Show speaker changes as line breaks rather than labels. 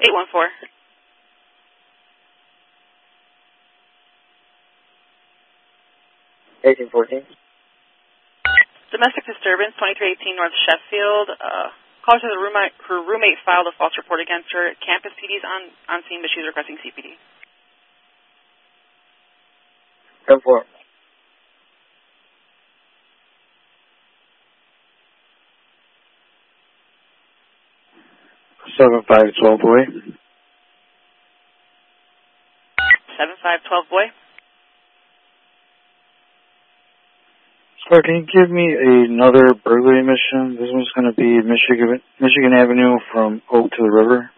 814. Domestic disturbance, 2318 North Sheffield. Caller says her roommate filed a false report against her. Campus PD's on scene, but she's requesting CPD.
10-4.
Seven 512 boy.
7512 boy.
Sir, can you give me another burglary mission? This one's going to be Michigan Avenue from Oak to the River.